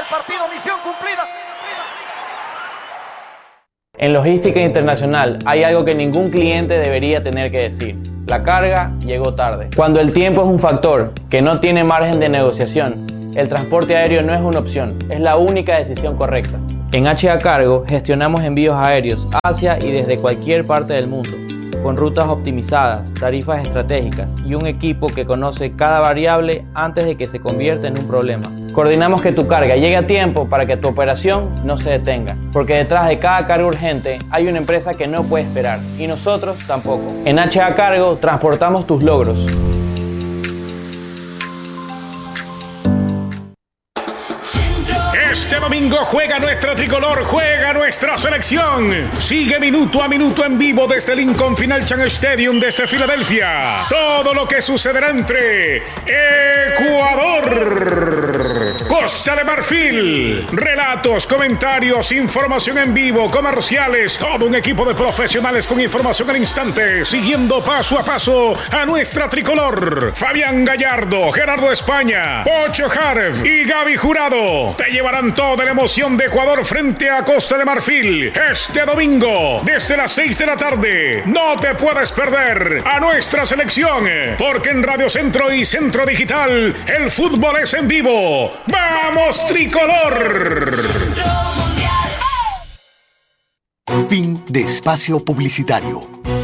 el partido, misión cumplida. En logística internacional hay algo que ningún cliente debería tener que decir. La carga llegó tarde. Cuando el tiempo es un factor que no tiene margen de negociación, el transporte aéreo no es una opción, es la única decisión correcta. En HA Cargo gestionamos envíos aéreos hacia y desde cualquier parte del mundo, con rutas optimizadas, tarifas estratégicas y un equipo que conoce cada variable antes de que se convierta en un problema. Coordinamos que tu carga llegue a tiempo para que tu operación no se detenga, porque detrás de cada carga urgente hay una empresa que no puede esperar, y nosotros tampoco. En HA Cargo transportamos tus logros. Este domingo juega nuestra tricolor, juega nuestra selección. Sigue minuto a minuto en vivo desde Lincoln Financial Stadium desde Filadelfia. Todo lo que sucederá entre Ecuador, Costa de Marfil. Relatos, comentarios, información en vivo, comerciales. Todo un equipo de profesionales con información al instante, siguiendo paso a paso a nuestra tricolor. Fabián Gallardo, Gerardo España, Pocho Harf y Gaby Jurado te llevarán toda la emoción de Ecuador frente a Costa de Marfil este domingo desde las 6 de la tarde. No te puedes perder a nuestra selección, porque en Radio Centro y Centro Digital el fútbol es en vivo. ¡Vamos, tricolor! Fin de espacio publicitario.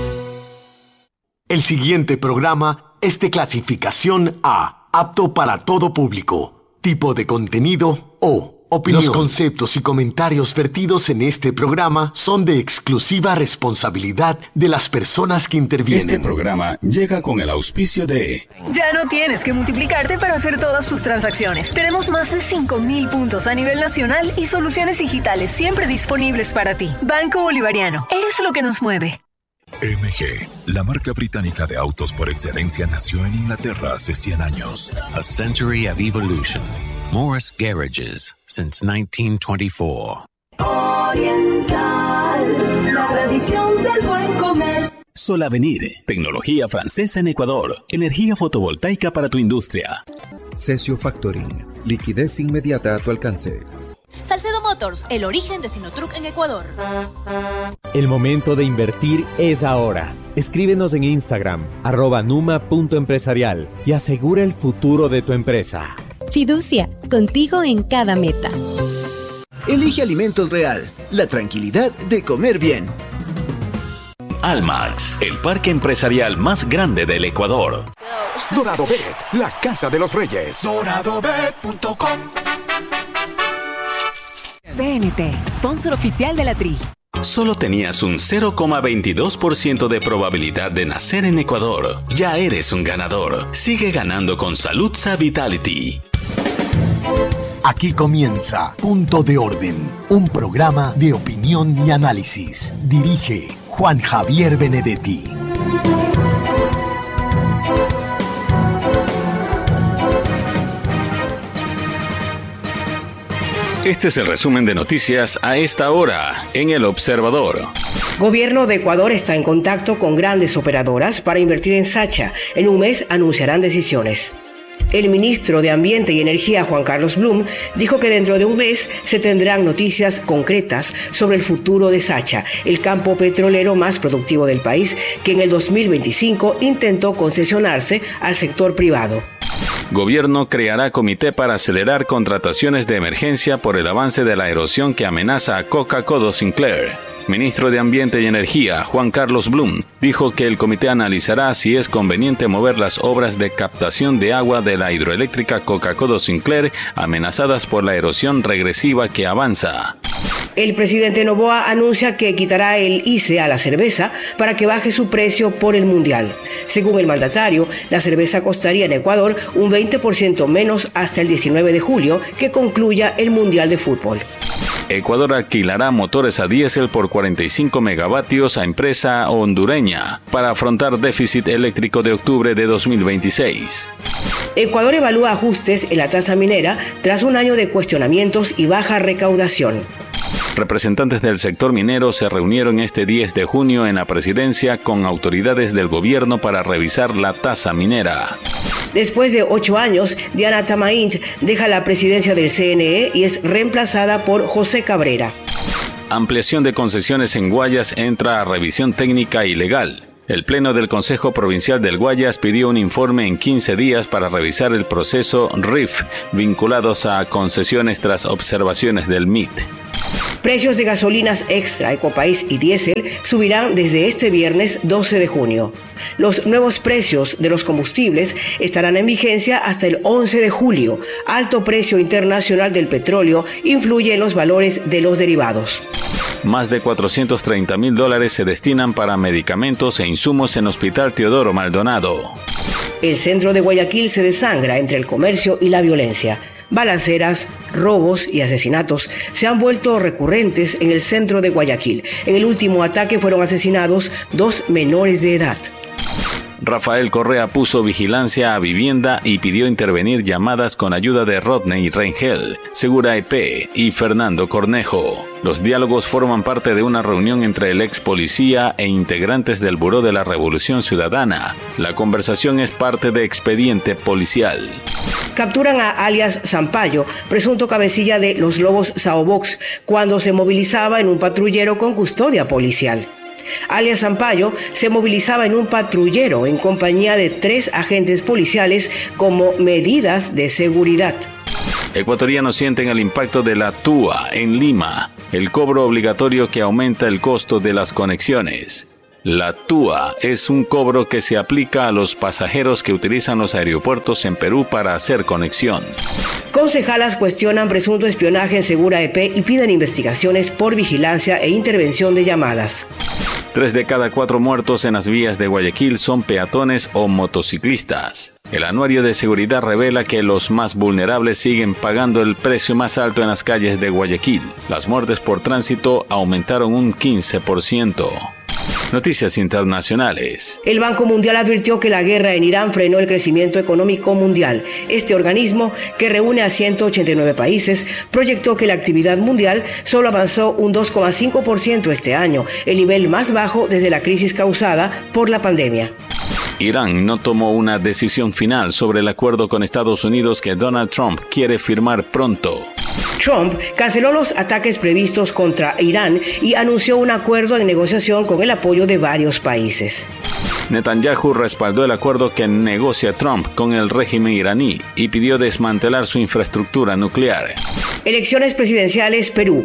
El siguiente programa es de clasificación A, apto para todo público. Tipo de contenido O. Opinión. Los conceptos y comentarios vertidos en este programa son de exclusiva responsabilidad de las personas que intervienen. Este programa llega con el auspicio de... Ya no tienes que multiplicarte para hacer todas tus transacciones. Tenemos más de 5,000 puntos a nivel nacional y soluciones digitales siempre disponibles para ti. Banco Bolivariano, eres lo que nos mueve. MG, la marca británica de autos por excelencia, nació en Inglaterra hace 100 años. A century of evolution. Morris Garages, since 1924. Oriental, la tradición del buen comer. Solavenir, tecnología francesa en Ecuador. Energía fotovoltaica para tu industria. Cesio Factoring, liquidez inmediata a tu alcance. Salcedo Motors, el origen de Sinotruck en Ecuador. El momento de invertir es ahora. Escríbenos en Instagram, @numa.empresarial y asegura el futuro de tu empresa. Fiducia, contigo en cada meta. Elige Alimentos Real, la tranquilidad de comer bien. Almax, el parque empresarial más grande del Ecuador. Dorado Bet, la casa de los reyes. doradobet.com. CNT, sponsor oficial de la Tri. Solo tenías un 0,22% de probabilidad de nacer en Ecuador. Ya eres un ganador. Sigue ganando con Saludsa Vitality. Aquí comienza Punto de Orden, un programa de opinión y análisis. Dirige Juan Javier Benedetti. Este es el resumen de noticias a esta hora en El Observador. Gobierno de Ecuador está en contacto con grandes operadoras para invertir en Sacha. En un mes anunciarán decisiones. El ministro de Ambiente y Energía, Juan Carlos Blum, dijo que dentro de un mes se tendrán noticias concretas sobre el futuro de Sacha, el campo petrolero más productivo del país, que en el 2025 intentó concesionarse al sector privado. Gobierno creará comité para acelerar contrataciones de emergencia por el avance de la erosión que amenaza a Coca-Cola Sinclair. Ministro de Ambiente y Energía, Juan Carlos Blum, dijo que el comité analizará si es conveniente mover las obras de captación de agua de la hidroeléctrica Coca-Cola Sinclair amenazadas por la erosión regresiva que avanza. El presidente Noboa anuncia que quitará el ICE a la cerveza para que baje su precio por el Mundial. Según el mandatario, la cerveza costaría en Ecuador un 20% menos hasta el 19 de julio, que concluya el Mundial de Fútbol. Ecuador alquilará motores a diésel por 45 megavatios a empresa hondureña para afrontar déficit eléctrico de octubre de 2026. Ecuador evalúa ajustes en la tasa minera tras un año de cuestionamientos y baja recaudación. Representantes del sector minero se reunieron este 10 de junio en la presidencia con autoridades del gobierno para revisar la tasa minera. Después de 8 años, Diana Tamaint deja la presidencia del CNE y es reemplazada por José Cabrera. Ampliación de concesiones en Guayas entra a revisión técnica y legal. El Pleno del Consejo Provincial del Guayas pidió un informe en 15 días para revisar el proceso RIF vinculados a concesiones tras observaciones del MIT. Precios de gasolinas extra, Ecopaís y diésel subirán desde este viernes 12 de junio. Los nuevos precios de los combustibles estarán en vigencia hasta el 11 de julio. Alto precio internacional del petróleo influye en los valores de los derivados. Más de $430,000 se destinan para medicamentos e insumos en Hospital Teodoro Maldonado. El centro de Guayaquil se desangra entre el comercio y la violencia. Balaceras, robos y asesinatos se han vuelto recurrentes en el centro de Guayaquil. En el último ataque fueron asesinados 2 menores de edad. Rafael Correa puso vigilancia a vivienda y pidió intervenir llamadas con ayuda de Rodney Rengel, Segura EP y Fernando Cornejo. Los diálogos forman parte de una reunión entre el ex policía e integrantes del Buró de la Revolución Ciudadana. La conversación es parte de expediente policial. Capturan a alias Sampaio, presunto cabecilla de los Lobos Saobox, cuando se movilizaba en un patrullero con custodia policial. Alias Sampaio se movilizaba en un patrullero en compañía de 3 agentes policiales como medidas de seguridad. Ecuatorianos sienten el impacto de la TUA en Lima, el cobro obligatorio que aumenta el costo de las conexiones. La TUA es un cobro que se aplica a los pasajeros que utilizan los aeropuertos en Perú para hacer conexión. Concejalas cuestionan presunto espionaje en Segura EP y piden investigaciones por vigilancia e intervención de llamadas. 3 de cada 4 muertos en las vías de Guayaquil son peatones o motociclistas. El anuario de seguridad revela que los más vulnerables siguen pagando el precio más alto en las calles de Guayaquil. Las muertes por tránsito aumentaron un 15%. Noticias internacionales. El Banco Mundial advirtió que la guerra en Irán frenó el crecimiento económico mundial. Este organismo, que reúne a 189 países, proyectó que la actividad mundial solo avanzó un 2,5% este año, el nivel más bajo desde la crisis causada por la pandemia. Irán no tomó una decisión final sobre el acuerdo con Estados Unidos que Donald Trump quiere firmar pronto. Trump canceló los ataques previstos contra Irán y anunció un acuerdo en negociación con el apoyo de varios países. Netanyahu respaldó el acuerdo que negocia Trump con el régimen iraní y pidió desmantelar su infraestructura nuclear. Elecciones presidenciales Perú.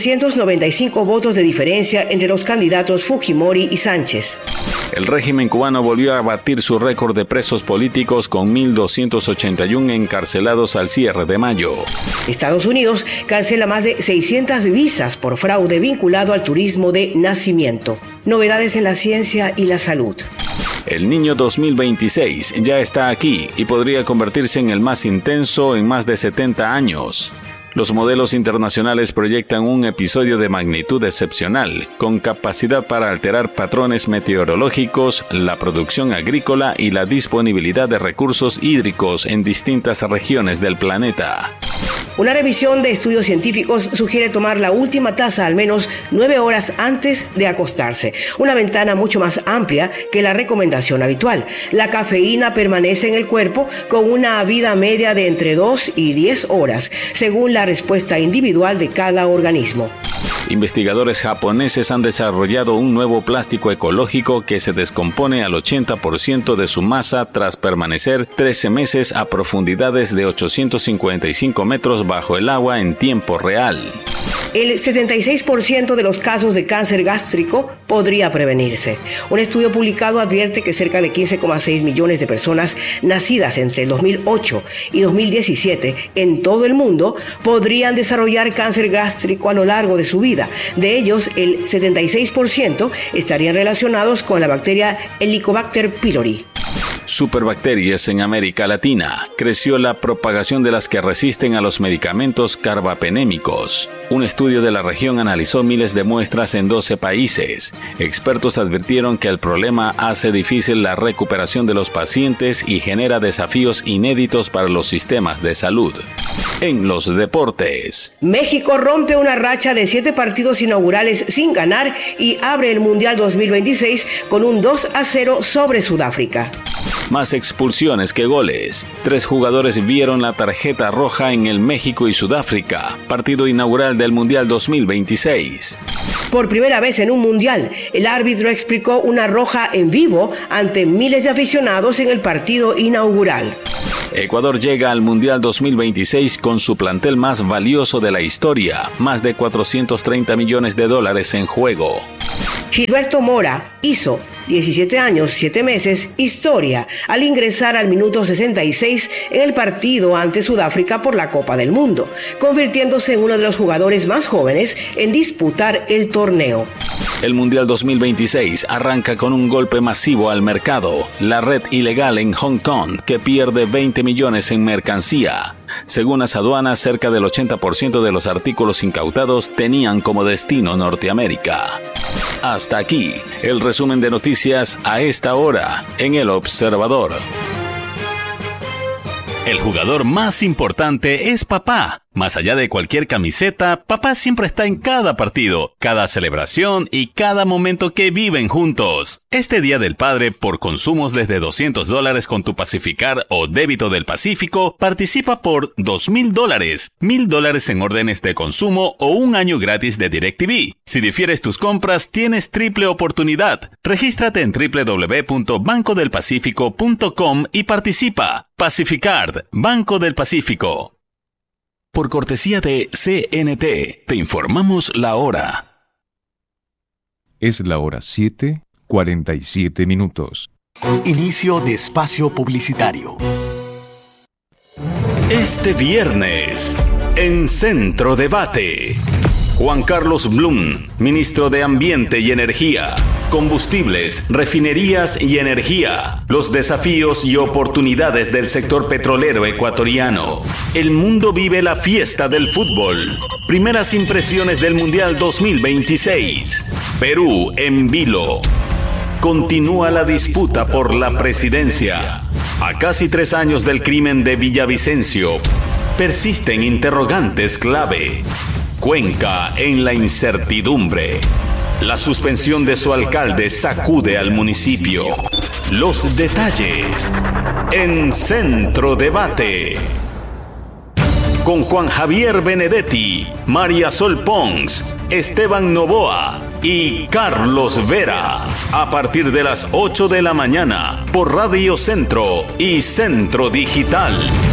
795 votos de diferencia entre los candidatos Fujimori y Sánchez. El régimen cubano volvió a batir su récord de presos políticos con 1.281 encarcelados al cierre de mayo. Estados Unidos cancela más de 600 visas por fraude vinculado al turismo de nacimiento. Novedades en la ciencia y la salud. El Niño 2026 ya está aquí y podría convertirse en el más intenso en más de 70 años. Los modelos internacionales proyectan un episodio de magnitud excepcional, con capacidad para alterar patrones meteorológicos, la producción agrícola y la disponibilidad de recursos hídricos en distintas regiones del planeta. Una revisión de estudios científicos sugiere tomar la última taza al menos 9 horas antes de acostarse, una ventana mucho más amplia que la recomendación habitual. La cafeína permanece en el cuerpo con una vida media de entre 2 y 10 horas, según la respuesta individual de cada organismo. Investigadores japoneses han desarrollado un nuevo plástico ecológico que se descompone al 80% de su masa tras permanecer 13 meses a profundidades de 855 metros bajo el agua en tiempo real. El 76% de los casos de cáncer gástrico podría prevenirse. Un estudio publicado advierte que cerca de 15,6 millones de personas nacidas entre el 2008 y 2017 en todo el mundo podrían desarrollar cáncer gástrico a lo largo de su vida. De ellos, el 76% estarían relacionados con la bacteria Helicobacter pylori. superbacterias en América Latina. Creció la propagación de las que resisten a los medicamentos carbapenémicos. Un estudio de la región analizó miles de muestras en 12 países. Expertos advirtieron que el problema hace difícil la recuperación de los pacientes y genera desafíos inéditos para los sistemas de salud. En los deportes. México rompe una racha de 7 partidos inaugurales sin ganar y abre el Mundial 2026 con un 2-0 sobre Sudáfrica. Más expulsiones que goles. 3 jugadores vieron la tarjeta roja en el México y Sudáfrica, partido inaugural del Mundial 2026. Por primera vez en un mundial, el árbitro explicó una roja en vivo ante miles de aficionados en el partido inaugural. Ecuador llega al Mundial 2026 con su plantel más valioso de la historia, más de $430 millones en juego. Gilberto Mora hizo 17 años, 7 meses, historia al ingresar al minuto 66 en el partido ante Sudáfrica por la Copa del Mundo, convirtiéndose en uno de los jugadores más jóvenes en disputar el torneo. El Mundial 2026 arranca con un golpe masivo al mercado, la red ilegal en Hong Kong que pierde 20 millones en mercancía. Según las aduanas, cerca del 80% de los artículos incautados tenían como destino Norteamérica. Hasta aquí, el resumen de noticias a esta hora en El Observador. El jugador más importante es papá. Más allá de cualquier camiseta, papá siempre está en cada partido, cada celebración y cada momento que viven juntos. Este Día del Padre, por consumos desde $200 con tu Pacificar o débito del Pacífico, participa por $2,000, $1,000 en órdenes de consumo o un año gratis de DirecTV. Si difieres tus compras, tienes triple oportunidad. Regístrate en www.bancodelpacifico.com y participa. Pacificard, Banco del Pacífico. Por cortesía de CNT, te informamos la hora. Es la hora 7:47. Inicio de espacio publicitario. Este viernes, en Centro Debate, Juan Carlos Blum, ministro de Ambiente y Energía, combustibles, refinerías y energía, los desafíos y oportunidades del sector petrolero ecuatoriano. El mundo vive la fiesta del fútbol. Primeras impresiones del Mundial 2026. Perú en vilo. Continúa la disputa por la presidencia. A casi 3 años del crimen de Villavicencio, persisten interrogantes clave. Cuenca en la incertidumbre. La suspensión de su alcalde sacude al municipio. Los detalles en Centro Debate. Con Juan Javier Benedetti, María Sol Pons, Esteban Novoa y Carlos Vera. A partir de las 8 de la mañana por Radio Centro y Centro Digital.